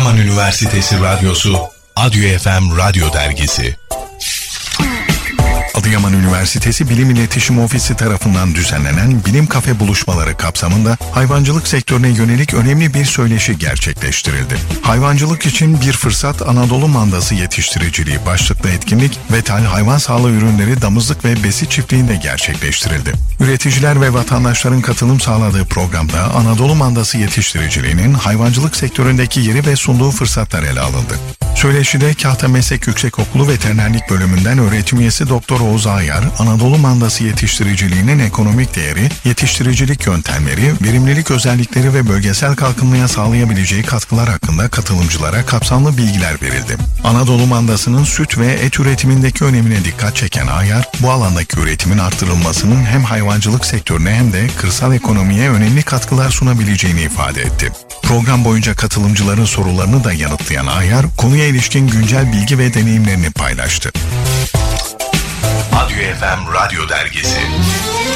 Adıyaman Üniversitesi Radyosu, Adyo FM Radyo Dergisi. Adıyaman Üniversitesi Bilim İletişim Ofisi tarafından düzenlenen Bilim Kafe buluşmaları kapsamında hayvancılık sektörüne yönelik önemli bir söyleşi gerçekleştirildi. Hayvancılık için bir fırsat Anadolu mandası yetiştiriciliği başlıklı etkinlik Vetal Hayvan Sağlığı Ürünleri Damızlık ve Besi Çiftliği'nde gerçekleştirildi. Üreticiler ve vatandaşların katılım sağladığı programda Anadolu mandası yetiştiriciliğinin hayvancılık sektöründeki yeri ve sunduğu fırsatlar ele alındı. Söyleşide Kahta Meslek Yüksekokulu Veterinerlik Bölümünden öğretim üyesi Doktor Oğuz Ayar, Anadolu mandası yetiştiriciliğinin ekonomik değeri, yetiştiricilik yöntemleri, verimlilik özellikleri ve bölgesel kalkınmaya sağlayabileceği katkılar hakkında katılımcılara kapsamlı bilgiler verildi. Anadolu mandasının süt ve et üretimindeki önemine dikkat çeken Ayar, bu alandaki üretimin artırılmasının hem hayvancılık sektörüne hem de kırsal ekonomiye önemli katkılar sunabileceğini ifade etti. Program boyunca katılımcıların sorularını da yanıtlayan Ayar, konuya ilişkin güncel bilgi ve deneyimlerini paylaştı. Adyo FM Radyo Dergisi.